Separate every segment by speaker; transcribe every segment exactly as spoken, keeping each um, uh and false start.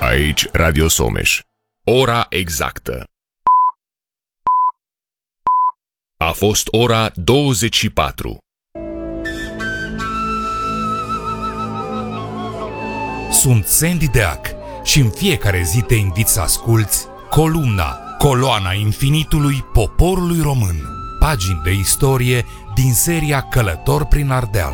Speaker 1: Aici Radio Someș. Ora exactă. A fost ora douăzeci și patru.
Speaker 2: Sunt Sandy Deac și în fiecare zi te invit să asculți Columna, coloana infinitului poporului român. Pagini de istorie din seria Călător prin Ardeal.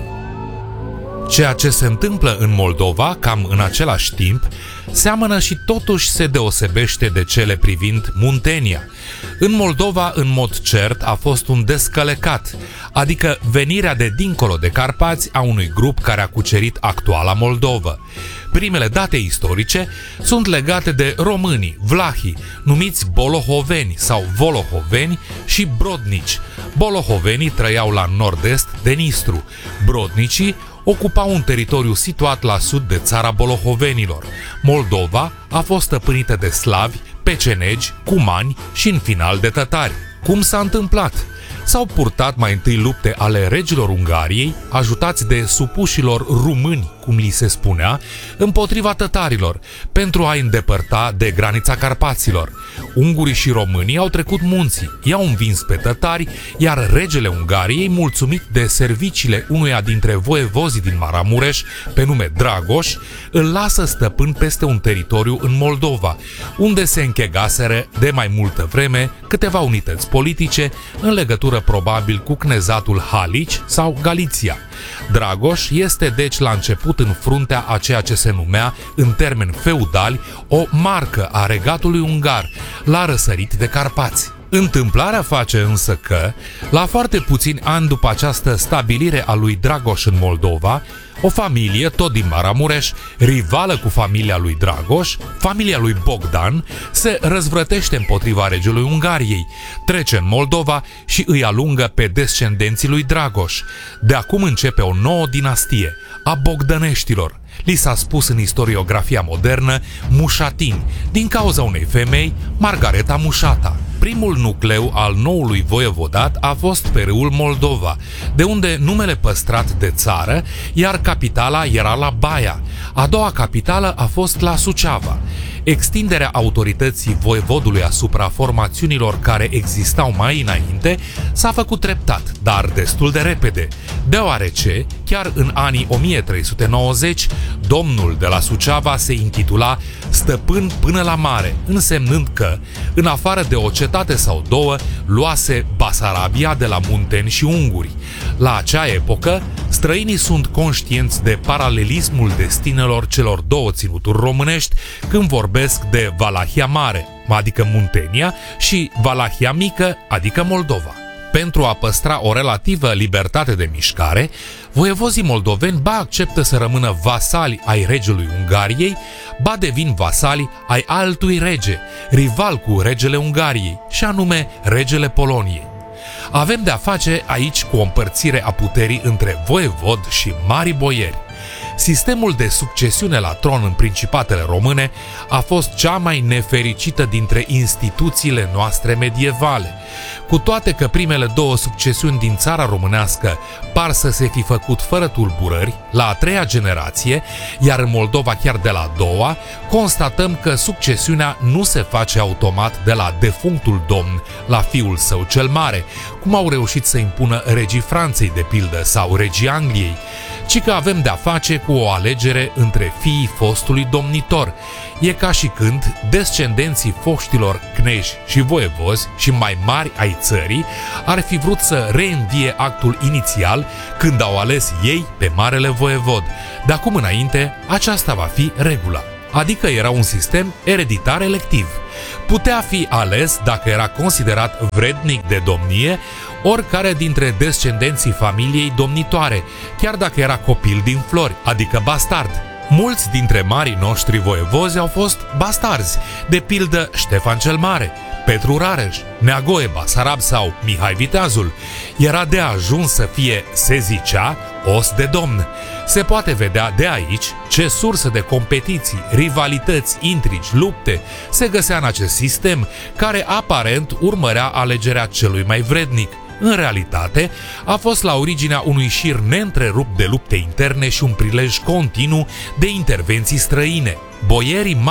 Speaker 2: Ceea ce se întâmplă în Moldova, cam în același timp, seamănă și totuși se deosebește de cele privind Muntenia. În Moldova, în mod cert, a fost un descălecat, adică venirea de dincolo de Carpați a unui grup care a cucerit actuala Moldovă. Primele date istorice sunt legate de românii, vlahii, numiți bolohoveni sau volohoveni și brodnici. Bolohovenii trăiau la nord-est de Nistru, brodnicii ocupau un teritoriu situat la sud de țara bolohovenilor. Moldova a fost stăpânită de slavi, pecenegi, cumani și în final de tătari. Cum s-a întâmplat? S-au purtat mai întâi lupte ale regilor Ungariei, ajutați de supușilor rumâni, cum li se spunea, împotriva tătarilor, pentru a-i îndepărta de granița Carpaților. Ungurii și românii au trecut munții, i-au învins pe tătari, iar regele Ungariei, mulțumit de serviciile unuia dintre voievozii din Maramureș, pe nume Dragoș, îl lasă stăpân peste un teritoriu în Moldova, unde se închegaseră de mai multă vreme câteva unități politice în legătură probabil cu cnezatul Halici sau Galiția. Dragoș este deci la început în fruntea a ceea ce se numea, în termeni feudali, o marcă a regatului ungar, la răsărit de Carpați. Întâmplarea face însă că, la foarte puțini ani după această stabilire a lui Dragoș în Moldova, o familie, tot din Maramureș, rivală cu familia lui Dragoș, familia lui Bogdan, se răzvrătește împotriva regelui Ungariei, trece în Moldova și îi alungă pe descendenții lui Dragoș. De acum începe o nouă dinastie, a Bogdăneștilor. Li s-a spus în istoriografia modernă Mușatini, din cauza unei femei, Margareta Mușata. Primul nucleu al noului voievodat a fost pe râul Moldova, de unde numele păstrat de țară, iar capitala era la Baia. A doua capitală a fost la Suceava. Extinderea autorității voievodului asupra formațiunilor care existau mai înainte s-a făcut treptat, dar destul de repede, deoarece, chiar în anii o mie trei sute nouăzeci, domnul de la Suceava se intitula stăpân până la mare, însemnând că, în afară de o cetate sau două, luase Basarabia de la munteni și unguri. La acea epocă, străinii sunt conștienți de paralelismul destinelor celor două ținuturi românești când vorbesc de Valahia Mare, adică Muntenia, și Valahia Mică, adică Moldova. Pentru a păstra o relativă libertate de mișcare, voievozii moldoveni ba acceptă să rămână vasali ai regelui Ungariei, ba devin vasali ai altui rege, rival cu regele Ungariei, și anume regele Poloniei. Avem de-a face aici cu o împărțire a puterii între voievod și mari boieri. Sistemul de succesiune la tron în principatele române a fost cea mai nefericită dintre instituțiile noastre medievale. Cu toate că primele două succesiuni din țara românească par să se fi făcut fără tulburări, la a treia generație, iar în Moldova chiar de la a doua, constatăm că succesiunea nu se face automat de la defunctul domn la fiul său cel mare, cum au reușit să impună regii Franței, de pildă, sau regii Angliei, ci că avem de-a face cu o alegere între fiii fostului domnitor. E ca și când descendenții foștilor cneși și voievozi și mai mari ai țării ar fi vrut să reînvie actul inițial când au ales ei pe marele voievod. De acum înainte, aceasta va fi regula. Adică era un sistem ereditar electiv. Putea fi ales, dacă era considerat vrednic de domnie, oricare dintre descendenții familiei domnitoare, chiar dacă era copil din flori, adică bastard. Mulți dintre marii noștri voievozi au fost bastarzi, de pildă Ștefan cel Mare, Petru Rareș, Neagoe Basarab sau Mihai Viteazul. Era de ajuns să fie, se zicea, os de domn. Se poate vedea de aici ce sursă de competiții, rivalități, intrigi, lupte se găsea în acest sistem, care aparent urmărea alegerea celui mai vrednic. În realitate, a fost la originea unui șir neîntrerupt de lupte interne și un prilej continuu de intervenții străine. Boierii mari,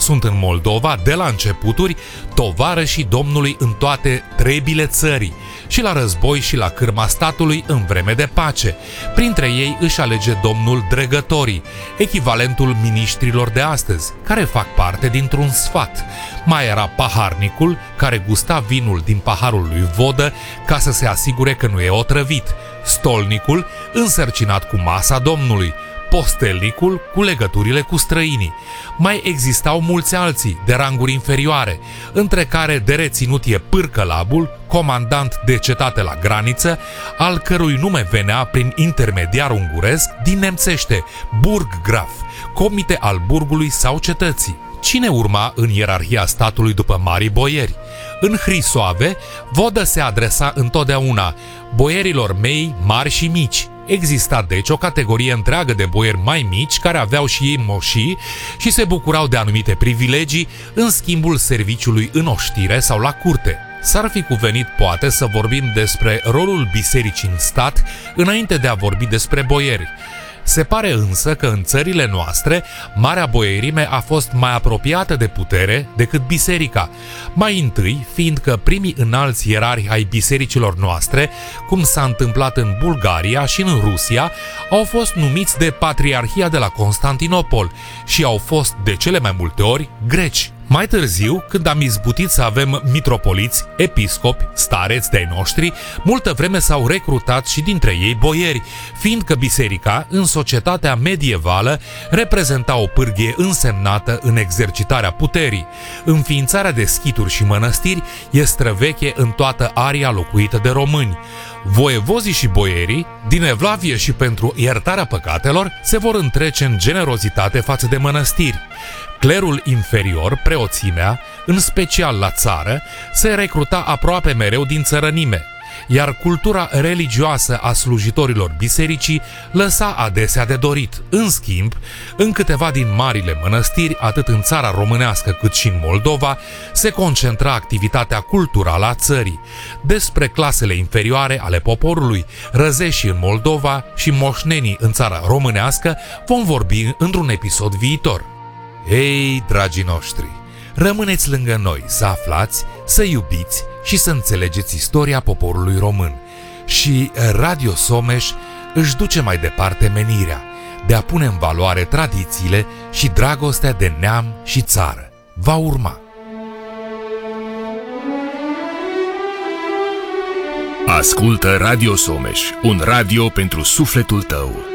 Speaker 2: sunt în Moldova de la începuturi tovarășii Domnului în toate trebile țării, și la război și la cârma statului în vreme de pace. Printre ei își alege Domnul dregătorii, echivalentul miniștrilor de astăzi, care fac parte dintr-un sfat. Mai era paharnicul, care gusta vinul din paharul lui vodă ca să se asigure că nu e otrăvit, stolnicul, însărcinat cu masa Domnului, postelnicul cu legăturile cu străinii. Mai existau mulți alții de ranguri inferioare, între care de reținut e Pârcălabul, comandant de cetate la graniță, al cărui nume venea prin intermediar unguresc din nemțește, Burggraf, comite al burgului sau cetății. Cine urma în ierarhia statului după marii boieri? În Hrisoave, vodă se adresa întotdeauna boierilor mei mari și mici. Exista deci o categorie întreagă de boieri mai mici care aveau și ei moșii și se bucurau de anumite privilegii în schimbul serviciului în oștire sau la curte. S-ar fi cuvenit poate să vorbim despre rolul bisericii în stat înainte de a vorbi despre boieri. Se pare însă că în țările noastre, Marea Boierime a fost mai apropiată de putere decât biserica. Mai întâi, fiindcă primii înalți ierarhi ai bisericilor noastre, cum s-a întâmplat în Bulgaria și în Rusia, au fost numiți de Patriarhia de la Constantinopol și au fost de cele mai multe ori greci. Mai târziu, când am izbutit să avem mitropoliți, episcopi, stareți de-ai noștri, multă vreme s-au recrutat și dintre ei boieri, fiindcă biserica, în societatea medievală, reprezenta o pârghie însemnată în exercitarea puterii. Înființarea de schituri și mănăstiri e străveche în toată aria locuită de români. Voievozii și boierii, din evlavie și pentru iertarea păcatelor, se vor întrece în generozitate față de mănăstiri. Clerul inferior, preoțimea, în special la țară, se recruta aproape mereu din țărănime, iar cultura religioasă a slujitorilor bisericii lăsa adesea de dorit. În schimb, în câteva din marile mănăstiri, atât în țara românească cât și în Moldova, se concentra activitatea culturală a țării. Despre clasele inferioare ale poporului, răzeșii în Moldova și moșnenii în țara românească, vom vorbi într-un episod viitor. Ei, dragii noștri, rămâneți lângă noi să aflați, să iubiți și să înțelegeți istoria poporului român. Și Radio Someș își duce mai departe menirea de a pune în valoare tradițiile și dragostea de neam și țară. Va urma.
Speaker 1: Ascultă Radio Someș, un radio pentru sufletul tău.